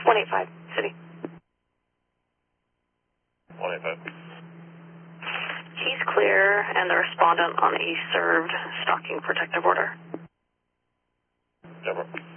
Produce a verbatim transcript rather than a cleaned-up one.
one eight five, City. one eight five. He's clear, and the respondent on a served stalking protective order. Deborah.